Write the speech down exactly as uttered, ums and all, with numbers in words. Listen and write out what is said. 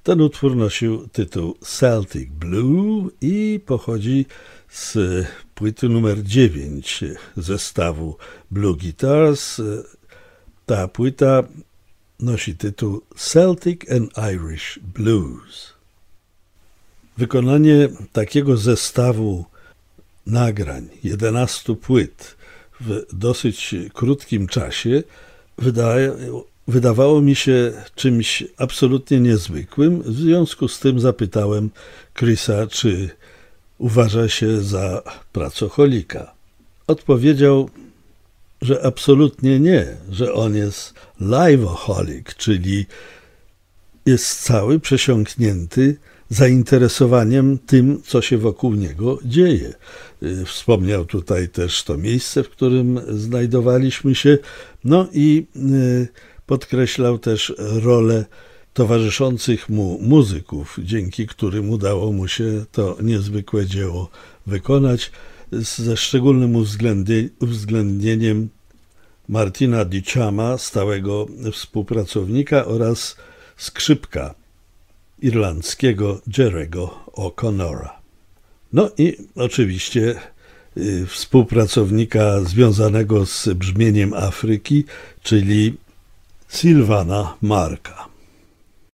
Ten utwór nosił tytuł Celtic Blue i pochodzi z płyty numer dziewięć zestawu Blue Guitars. Ta płyta nosi tytuł Celtic and Irish Blues. Wykonanie takiego zestawu nagrań, jedenastu płyt w dosyć krótkim czasie wydaje, wydawało mi się czymś absolutnie niezwykłym. W związku z tym zapytałem Chrisa, czy uważa się za pracocholika. Odpowiedział, że absolutnie nie, że on jest liveaholic, czyli jest cały przesiąknięty zainteresowaniem tym, co się wokół niego dzieje. Wspomniał tutaj też to miejsce, w którym znajdowaliśmy się, no i podkreślał też rolę towarzyszących mu muzyków, dzięki którym udało mu się to niezwykłe dzieło wykonać, ze szczególnym uwzględnieniem Martina Duchampa, stałego współpracownika, oraz skrzypka irlandzkiego Jerry'ego O'Connora. No i oczywiście y, współpracownika związanego z brzmieniem Afryki, czyli Sylvana Marka.